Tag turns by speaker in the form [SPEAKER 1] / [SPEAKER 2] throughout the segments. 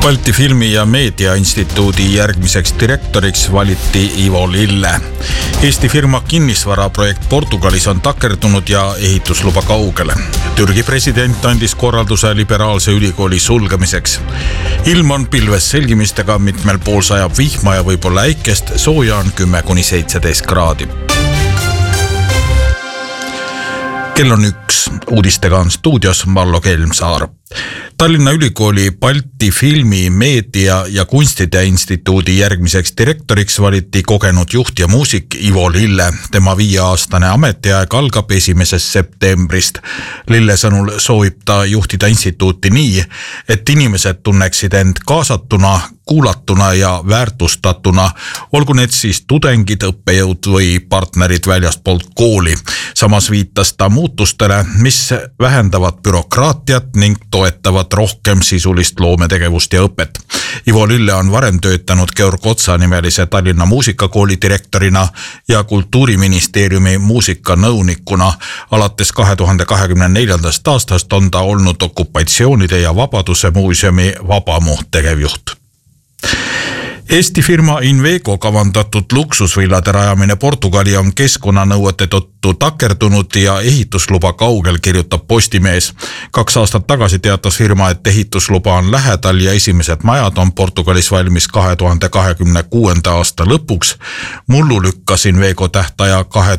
[SPEAKER 1] Balti Filmi- ja Meediainstituudi järgmiseks direktoriks valiti Ivo Lille. Eesti firma kinnisvaraprojekt Portugalis on takerdunud ja ehitusluba kaugele. Türgi president andis korralduse liberaalse ülikooli sulgemiseks. Ilm on pilves selgimistega, mitmel pool sajab vihma ja võib-olla äikest, sooja on 10–17 kraadi. Kell on 1. Uudistega on stuudios Marlo Kelmsaar. Tallinna Ülikooli Balti Filmi-, Meedia- ja Kunstide Instituudi järgmiseks direktoriks valiti kogenud juht ja muusik Ivo Lille. Tema 5-aastane ametiaeg algab 1. septembrist. Lille sõnul soovib ta juhtida instituuti nii, et inimesed tunneksid end kaasatuna, kuulatuna ja väärtustatuna, olgu need siis tudengid, õppejõud või partnerid väljastpoolt kooli. Samas viitas ta muutustele, mis vähendavad bürokraatiat ning toetavad rohkem sisulist loometegevust ja õpet. Ivo Lille on varem töötanud Georg Otsa nimelise Tallinna muusikakooli direktorina ja Kultuuriministeeriumi muusikanõunikuna. Alates 2024. aastast on ta olnud Okupatsioonide ja Vabaduse muuseumi Vabamu tegevjuht. Eesti firma Inveco kavandatud luksusvillade rajamine Portugali on keskkonnanõuete tõttu takerdunud ja ehitusluba kaugel, kirjutab Postimees. 2 aastat tagasi teatas firma, et ehitusluba on lähedal ja esimesed majad on Portugalis valmis 2026. aasta lõpuks. Mullu lükkas Inveco tähtaja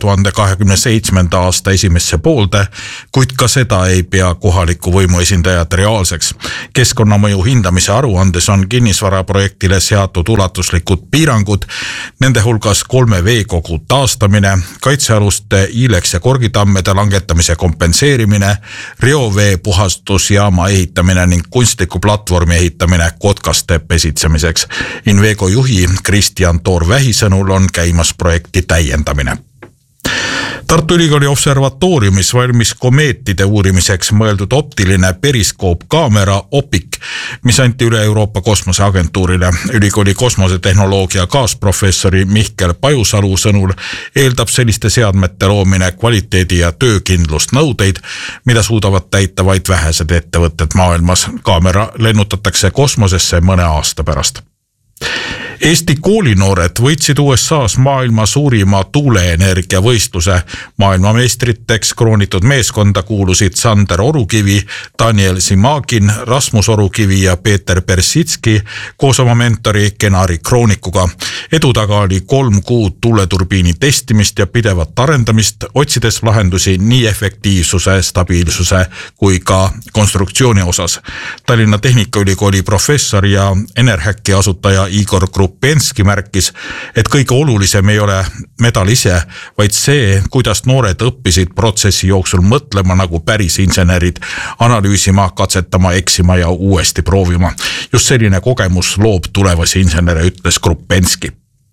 [SPEAKER 1] 2027. aasta esimesse poolde, kuid ka seda ei pea kohaliku võimu esindajad reaalseks. Keskkonnamõju hindamise aruandes on kinnisvaraprojektile seatud ulatuslikud piirangud, nende hulgas 3 veekogu taastamine, kaitsealuste Iilex ja Korgitammede langetamise kompenseerimine, reovee puhastusjaama ehitamine ning kunstliku platvormi ehitamine kotkaste pesitsemiseks. Inveco juhi Kristjan Toor-Vähi sõnul on käimas projekti täiendamine. Tartu Ülikooli observatooriumis valmis komeetide uurimiseks mõeldud optiline periskoopkaamera OPIK, mis anti üle Euroopa Kosmoseagentuurile. Ülikooli kosmosetehnoloogia kaasprofessori Mihkel Pajusalu sõnul eeldab selliste seadmete loomine kvaliteedi ja töökindlust nõudeid, mida suudavad täita vaid vähesed ettevõtted maailmas. Kaamera lennutatakse kosmosesse mõne aasta pärast. Eesti koolinoored võitsid USA's maailma suurima tuuleenergia võistluse. Maailmameistriteks kroonitud meeskonda kuulusid Sander Orukivi, Daniel Simagin, Rasmus Orukivi ja Peeter Persitski koos oma mentori Genari Kroonikuga. Edu taga oli 3 kuud tuuleturbiini testimist ja pidevat arendamist, otsides lahendusi nii efektiivsuse, stabiilsuse kui ka konstruktsiooni osas. Tallinna Tehnikaülikooli professor ja Enerhacki asutaja Igor Krupenski märkis, et kõige olulisem ei ole medal ise, vaid see, kuidas noored õppisid protsessi jooksul mõtlema nagu päris insenerid, analüüsima, katsetama, eksima ja uuesti proovima. Just selline kogemus loob tulevasi insenere, ütles Krupenski.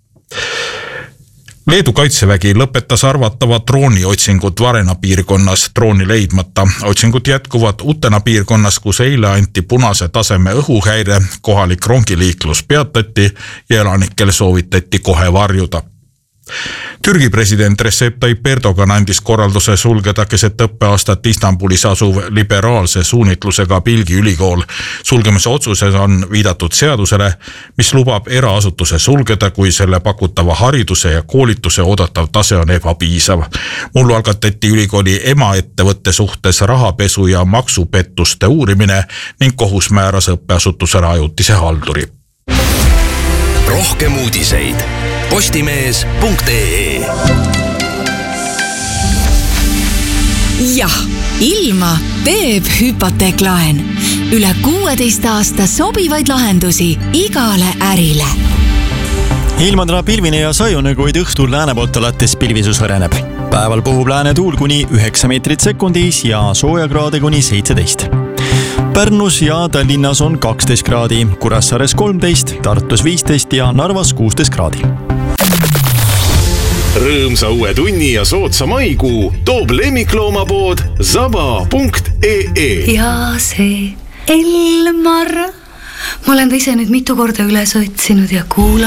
[SPEAKER 1] Leedu kaitsevägi lõpetas arvatava drooni otsingud Varena piirkonnas drooni leidmata. Otsingud jätkuvad Utena piirkonnas, kus eile anti punase taseme õhuhäire, kohalik rongiliiklus peatati ja elanikel soovitati kohe varjuda. Türgi president Recep Tayyip Erdogan andis korralduse sulgeda keset õppeaastat Istanbulis asuv liberaalse suunitlusega Bilgi ülikool. Sulgemise otsuses on viidatud seadusele, mis lubab eraasutuse sulgeda, kui selle pakutava hariduse ja koolituse oodatav tase on ebapiisav. Mullu algatati ülikooli emaettevõtte suhtes rahapesu ja maksupettuste uurimine ning kohus määras õppeasutusele ajutise halduri.
[SPEAKER 2] Rohkem uudiseid postimees.ee.
[SPEAKER 3] Jah, ilma teeb hüpoteeklaen. Üle 16 aasta sobivaid lahendusi igale ärile.
[SPEAKER 4] Ilma täna pilvine ja sajune, kuid õhtul lääne poolt alates pilvisus hõreneb. Päeval puhub lääne tuul kuni 9 meetrit sekundis ja soojakraade kuni 17. Pärnus ja Tallinnas on 12 kraadi, Kuressaares 13, Tartus 15 ja Narvas 16 kraadi.
[SPEAKER 5] Rõõmsa uue tunni ja sootsa maikuu toob lemmikloomapood zaba.ee.
[SPEAKER 6] Ja see Elmar, ma olen ta ise nüüd mitu korda üles otsinud ja kuulanud.